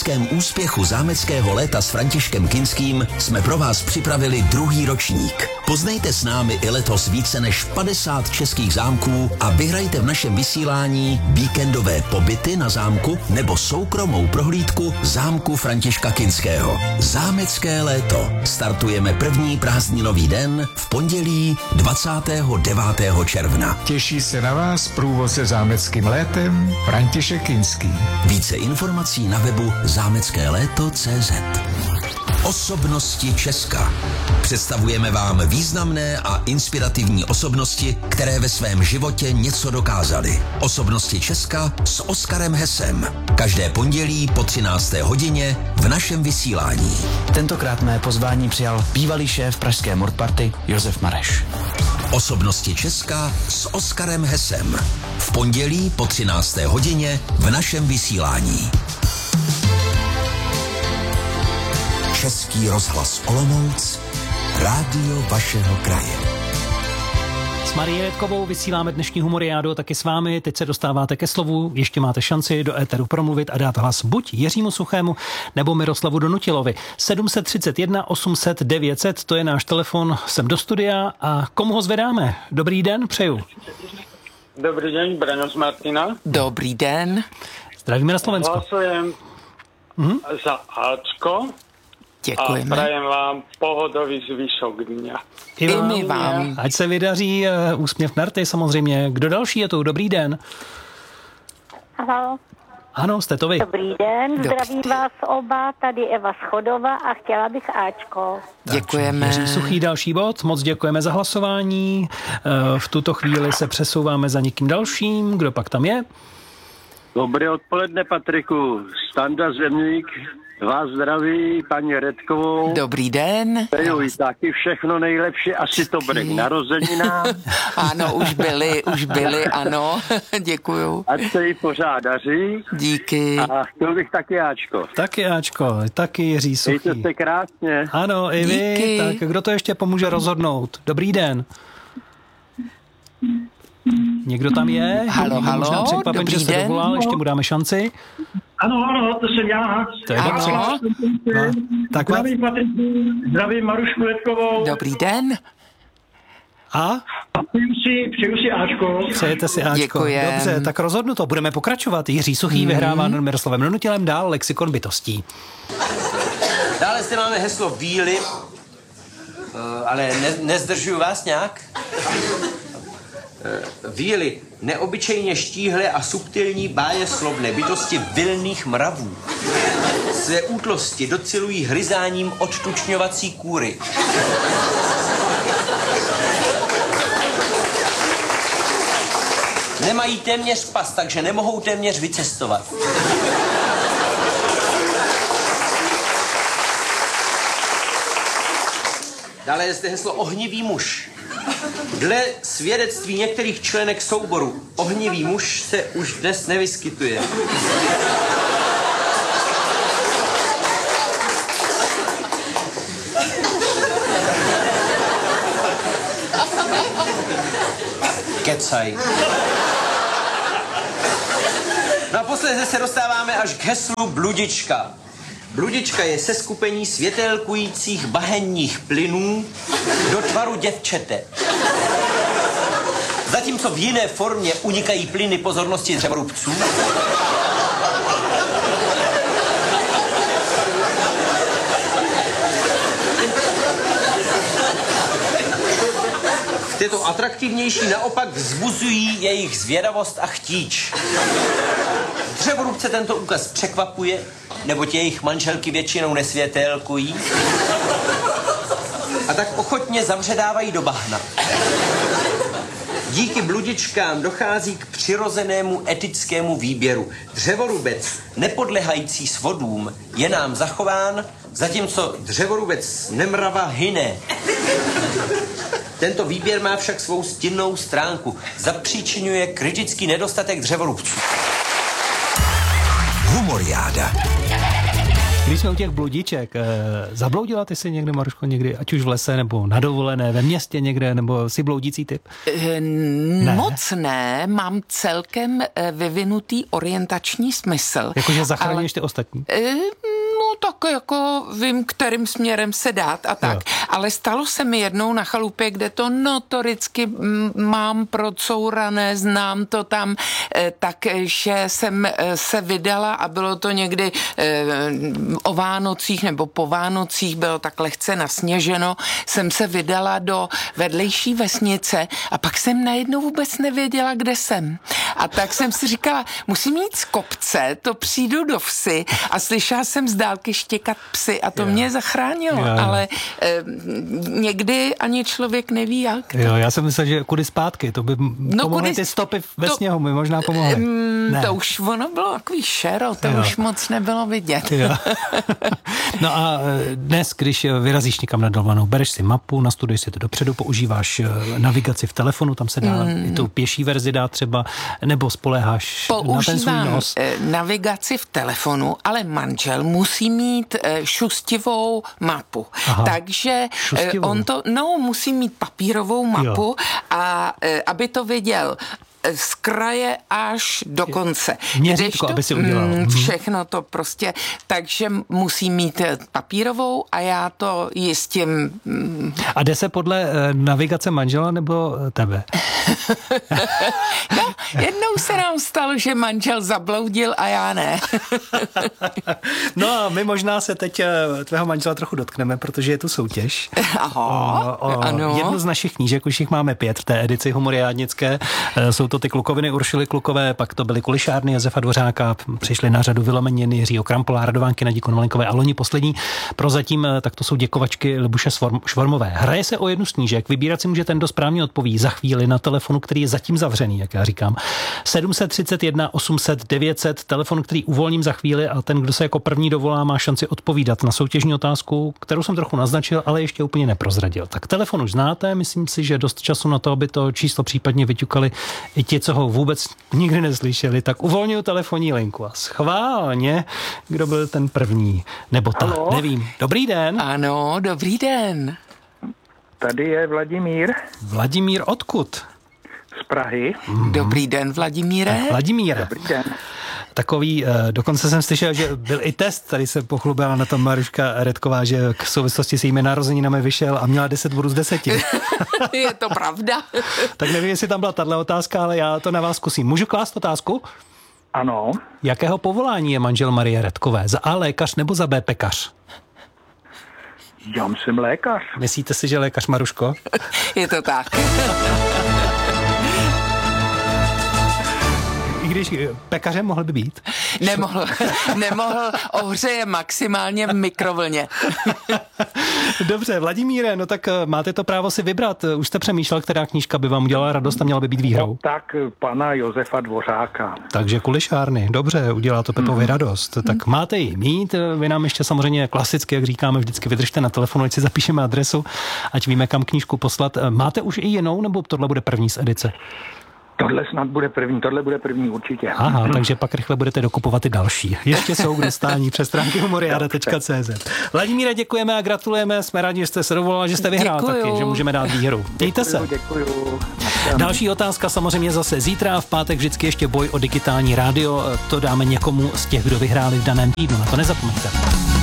historickém úspěchu zámeckého léta s Františkem Kinským jsme pro vás připravili 2. ročník. Poznejte s námi i letos více než 50 českých zámků a vyhrajte v našem vysílání víkendové pobyty na zámku nebo soukromou prohlídku zámku Františka Kinského. Zámecké léto. Startujeme první prázdninový den v pondělí 29. června. Těší se na vás průvodce zámeckým létem František Kinský. Více informací na webu zámeckéléto.cz. Osobnosti Česka. Představujeme vám významné a inspirativní osobnosti, které ve svém životě něco dokázaly. Osobnosti Česka s Oskarem Hesem. Každé pondělí po 13. hodině v našem vysílání. Tentokrát mé pozvání přijal bývalý šéf pražské Mordparty Josef Mareš. Osobnosti Česka s Oskarem Hesem. V pondělí po 13. hodině v našem vysílání. Český rozhlas Olomouc, rádio vašeho kraje. S Marií Redkovou vysíláme dnešní Humoriádu a taky s vámi. Teď se dostáváte ke slovu, ještě máte šanci do éteru promluvit a dát hlas buď Jiřímu Suchému nebo Miroslavu Donutilovi. 731 800 900, to je náš telefon sem do studia a komu ho zvedáme? Dobrý den, přeju. Dobrý den, Braňo z Martina. Dobrý den. Zdravíme na Slovensko. Hlasujem za Ačko. Děkujeme. A prajem vám pohodový zvyšok dňa. I my vám. Ať se vydaří úsměv na rty samozřejmě. Kdo další je tu? Dobrý den. Ahoj. Ano, jste to vy. Dobrý den, zdravím vás oba, tady Eva Schodova a chtěla bych Ačko. Děkujeme. Jiří Suchý, další bod. Moc děkujeme za hlasování. V tuto chvíli se přesouváme za někým dalším. Kdo pak tam je? Dobré odpoledne, Patriku. Standa Zemník vás zdraví, paní Redkovou. Dobrý den. Přeju taky všechno nejlepší, asi to bude k narozeninám. Ano, už byli, ano. Děkuju. Ať se jí pořád daří. Díky. A chtěl bych taky Ačko. Taky Ačko, taky Jiří Suchý. Mějte se krásně. Ano, i vy. Díky. Tak kdo to ještě pomůže rozhodnout? Dobrý den. Někdo tam je? Halo, Možná překvapen, dobrý že se den. dovolal, ještě mu dáme šanci. Ano, to jsem já. To je dobře. Ano. No, tak vás... Zdravím Patriku, zdravím Marušku Redkovou. Dobrý den. A? Přeju si Ačko. Přejete si Ačko. Děkujem. Dobře, tak rozhodnuto. Budeme pokračovat. Jiří Suchý vyhrává nad Miroslavem Donutilem, dál Lexikon bytostí. Dále zde máme heslo víly, ale nezdržuju vás nějak. Víly, neobyčejně štíhlé a subtilní bájeslovné bytosti vilných mravů. Své útlosti docilují hryzáním odtučňovací kůry. Nemají téměř pas, takže nemohou téměř vycestovat. Dále je zde heslo ohnivý muž. Dle svědectví některých členek souboru ohnivý muž se už dnes nevyskytuje. Kecaj. No a posledně se dostáváme až k heslu bludička. Bludička je seskupení světelkujících bahenních plynů do tvaru děvčete. Zatímco v jiné formě unikají plyny pozornosti dřevorubců, v této atraktivnější naopak vzbuzují jejich zvědavost a chtíč. Dřevorubce tento úkaz překvapuje, neboť jejich manželky většinou nesvětelkují a tak ochotně zavředávají do bahna. Díky bludičkám dochází k přirozenému etickému výběru. Dřevorubec, nepodlehající svodům, je nám zachován, zatímco dřevorubec nemrava hyne. Tento výběr má však svou stinnou stránku. Zapříčinuje kritický nedostatek dřevorubců. Humoriáda. Když jsme u těch bludiček, zabloudila ty si někde, Maruško, někdy, ať už v lese, nebo na dovolené, ve městě někde, nebo si bloudící typ? Moc ne, mám celkem vyvinutý orientační smysl. Jakože zachráníš ty ostatní? No tak jako vím, kterým směrem se dát a tak. Jo. Ale stalo se mi jednou na chalupě, kde to notoricky mám procourané, znám to tam, takže jsem se vydala a bylo to někdy o Vánocích nebo po Vánocích, bylo tak lehce nasněženo, jsem se vydala do vedlejší vesnice a pak jsem najednou vůbec nevěděla, kde jsem. A tak jsem si říkala, musím jít z kopce, to přijdu do vsi a slyšela jsem z dálky štěkat psy a to mě zachránilo, ale někdy ani člověk neví jak. Jo, já jsem myslel, že kudy zpátky, to by pomohly ty stopy ve sněhu, by možná pomohly. To už ono bylo takový šero, to už moc nebylo vidět. No a dnes, když vyrazíš někam na dovolenou, bereš si mapu, nastuduješ si to dopředu, používáš navigaci v telefonu, tam se dá i tu pěší verzi dá třeba, nebo spoléháš na ten svůj nos? Používám navigaci v telefonu, ale manžel musí mít šustivou mapu. Aha, takže šustivou. Musí mít papírovou mapu a aby to viděl z kraje až do konce. Měřítko, aby si udělal. Všechno to prostě, takže musí mít papírovou a já to jistím. A jde se podle navigace manžela nebo tebe? No, jednou se nám stalo, že manžel zabloudil a já ne. No a my možná se teď tvého manžela trochu dotkneme, protože je tu soutěž. Ano. Jednu z našich knížek, už jich máme 5 v té edici humoriádnické. Jsou to ty Klukoviny Uršily Klukové, pak to byly Kulišárny Josefa Dvořáka, přišli na řadu Vilomeniny Jiřího Krampola, Radovánky Nadí Konvalinkové a loni poslední. Prozatím tak to jsou Děkovačky Libuše Švormové. Hraje se o jednu z knížek, vybírat si může ten, kdo správně odpoví za chvíli na telefonu, který je zatím zavřený, jak já říkám. 731 800 900, telefon, který uvolním za chvíli a ten, kdo se jako první dovolá, má šanci odpovídat na soutěžní otázku, kterou jsem trochu naznačil, ale ještě úplně neprozradil. Tak telefon už znáte, myslím si, že dost času na to, aby to číslo případně vyťukali i ti, co ho vůbec nikdy neslyšeli, tak uvolňuji telefonní linku a schválně, kdo byl ten první, nebo ta, nevím. Dobrý den. Ano, dobrý den. Tady je Vladimír. Vladimír odkud? Z Prahy. Dobrý den, Vladimíre. Vladimíre. Dobrý den. Takový, dokonce jsem slyšel, že byl i test, tady se pochlubila na tom Maruška Redková, že k souvislosti s jejími narozeninami vyšel a měla 10 bodů z 10. Je to pravda. Tak nevím, jestli tam byla tato otázka, ale já to na vás zkusím. Můžu klást otázku? Ano. Jakého povolání je manžel Marie Redkové? Za A lékař nebo za B pekař? Já jsem lékař. Myslíte si, že lékař, Maruško? Je to tak. I když pekařem mohl by být? Nemohl, ohřeje maximálně v mikrovlně. Dobře, Vladimíre, no tak máte to právo si vybrat. Už jste přemýšlel, která knížka by vám udělala radost a měla by být výhrou? No, tak pana Josefa Dvořáka. Takže Kulišárny, dobře, udělá to Pepovi radost. Tak máte ji mít, vy nám ještě samozřejmě klasicky, jak říkáme, vždycky vydržte na telefonu, ať si zapíšeme adresu, ať víme, kam knížku poslat. Máte už i jinou, nebo tohle bude první z edice? Tohle snad bude první určitě. Aha, takže pak rychle budete dokupovat i další. Ještě jsou k dostání přes stránky humoriada.cz. Vladimíre, děkujeme a gratulujeme, jsme rádi, že jste se dovolila, že jste vyhrál taky, že můžeme dát výhru. Dejte se. Děkuju. Další otázka samozřejmě zase zítra, v pátek vždycky ještě boj o digitální rádio, to dáme někomu z těch, kdo vyhráli v daném týdnu, na to nezapomeňte.